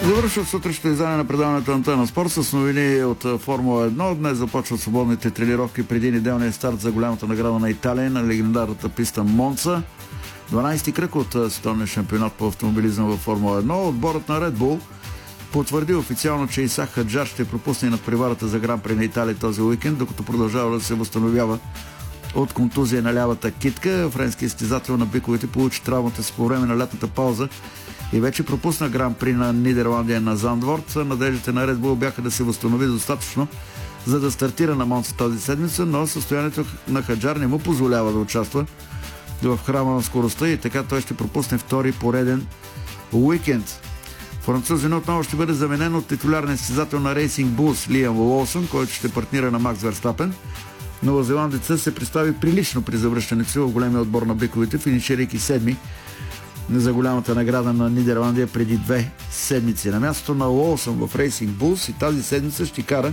Завършва сутрешното издание на предаването Антена Спорт с новини от Формула 1. Днес започват свободните тренировки преди неделния старт за голямата награда на Италия на легендарната писта Монца. 12-ти кръг от световния шампионат по автомобилизъм във Формула 1. Отборът на Red Bull потвърди официално, че Исак Хаджар ще пропусне надпреварата за Гран При на Италия този уикенд, докато продължава да се възстановява от контузия на лявата китка. Френският състезател на биковете получи травмата си по време на лятната пауза и вече пропусна Гран При на Нидерландия на Зандворт. Надеждите на Red Bull бяха да се възстанови достатъчно, за да стартира на Монца тази седмица, но състоянието на Хаджар не му позволява да участва в храма на скоростта и така той ще пропусне втори пореден уикенд. Французин отново ще бъде заменен от титулярния състезател на Racing Bulls Лиам Уолсън, който ще партнира на Макс Верстапен. Новозеландецът се представи прилично при завръщането си в големия отбор на биковете, финиширайки седми за голямата награда на Нидерландия преди 2 седмици. На мястото на Уолсън в Racing Bulls и тази седмица ще кара